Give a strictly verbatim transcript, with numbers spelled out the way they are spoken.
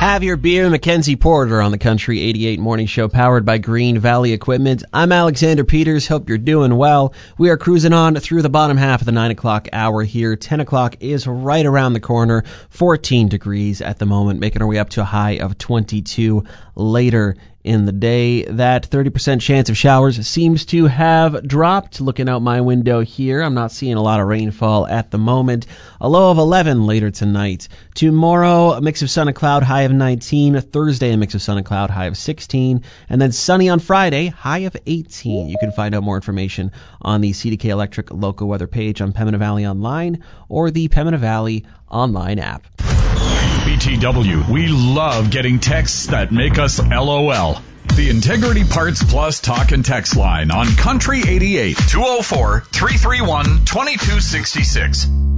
Have your beer, Mackenzie Porter on the Country eighty-eight Morning Show, powered by Green Valley Equipment. I'm Alexander Peters. Hope you're doing well. We are cruising on through the bottom half of the nine o'clock hour here. ten o'clock is right around the corner. fourteen degrees at the moment, making our way up to a high of twenty-two later in the day. That thirty percent chance of showers seems to have dropped. Looking out my window here, I'm not seeing a lot of rainfall at the moment. A low of eleven later tonight. Tomorrow, a mix of sun and cloud, high of nineteen. Thursday, a mix of sun and cloud, high of sixteen. And then sunny on Friday, high of eighteen. You can find out more information on the C D K Electric local weather page on Pembina Valley Online or the Pembina Valley online app. B T W, we love getting texts that make us LOL. The Integrity Parts Plus talk and text line on Country eighty-eight, two oh four, three three one, two two six six.